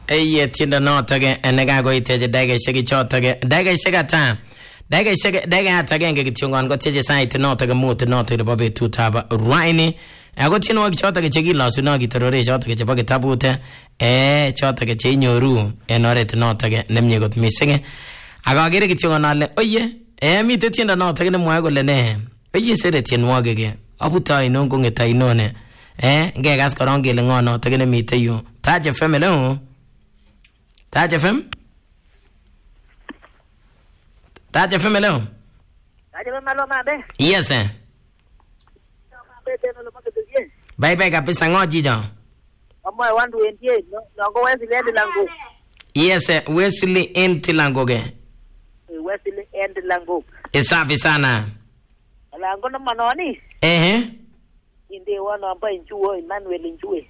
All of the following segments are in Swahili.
Eye tienda notage enega go iteje dege shege chotage dege shega ta dege atagenge kityongon go teje site notage mut notage bobe tutaba raini ago tieno wa chotage chegi lasu no gitorore chotage chebo kitabute chotage che inyoru enoret notage nemye got mising agagere kityongon ale oye mite tienda notage ne mwa gole ne oye sere tienwogege abuta ino ngeta inone ngegas korong gele ngo notage ne mite yu Taj FM hello Taj FM? Taj FM hello? Taj FM hello mabe? Yes sir. Bye kabisa ngoji jo. Omoy 128 no go Wesley Lango. Yes sir, Wesley Lango ge. Wesley Lango. Safi sana. Lango no manoni. Inde wana hapa inchuo Emmanuel inchue.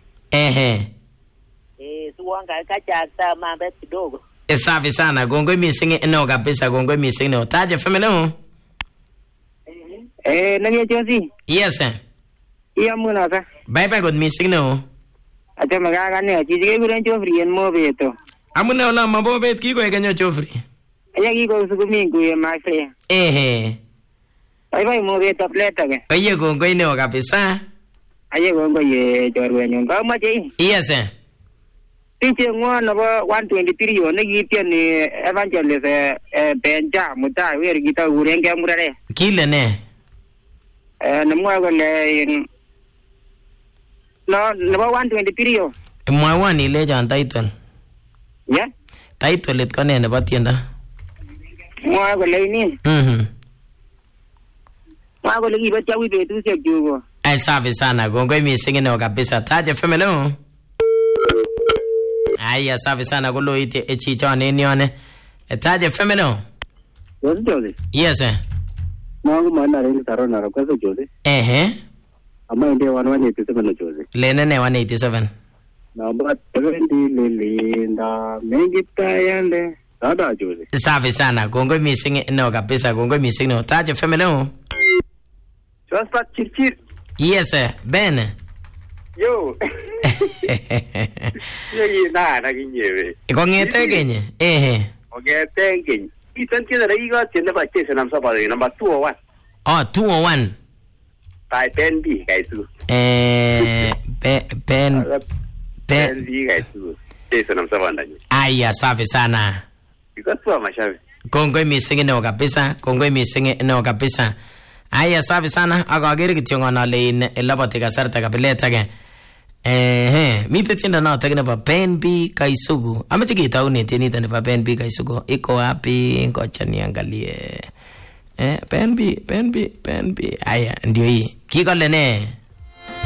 Suwanga kacha mambe kidogo. Safi sana. Gongwe misingi eno kabisa gongwe misingi no. Taj FM hello? Nani Josi? Yes sir. Iya muna ka. Bye good misingi no. Acha magaga ne chije guren Joffrey en mobeto. Amune ola mabobet kiko ekenyo Joffrey. Aya kiko sukumingu ye mafe. Bye mobeto pleta ke. Oye gongwe ne kabisa. Aye gongwe ye chorwenyu. Ngamache. Yes sir. Pinche ngwana ba 123 yo negitiani evangelist Benja mutai wer kita urenge murare. Kile ne? Namwa gole no 123 yo. Mwawan ilejon title. Yeah? Title it kone nebo tienda. Mwa gole ni. Mwa gole kibacha wi betusiek jugo. Ai safi sana gongwe mising ne kabisa. Taj FM hello? Aya safi sana kulo ite echichon enione. Taj FM hello? Jose. Yes sir. Mangu mana reli tarona ra kwaso Jose. Ama inde 187 Jose. Lene ne 187. Namba 20 linda mengita yande. Dada Jose. Safi sana gongwe mising ne kabisa gongwe mising no. Taj FM hello? Josta chirchir. Yes sir. Ben. Yo. Yeye na kinyewe. Ikongete kenye. Ongete kenye. Isanti na iga tiende ba chese na msaba number 201. 201. Tai pen B kaisu. Pen B kaisu. Chese na msaba ndani. Aya safi sana. Ikaswa mashavi. Kongwe mising ne kabisa. Kongwe mising ne kabisa. Aya safi sana agagere kityongon ale in elabati kasarta kapileta ke. Mite tienda na tagna ba Pen B Kaisugu. Ameche kitauni tienita ne ba Pen B Kaisugu. Iko wapi ngocha niangalie. Pen B. Aya ndio hii. Kiko lene.